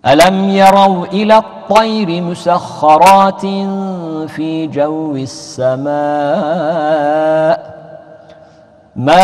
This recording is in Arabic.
ألم يروا إلى الطير مسخرات في جو السماء ما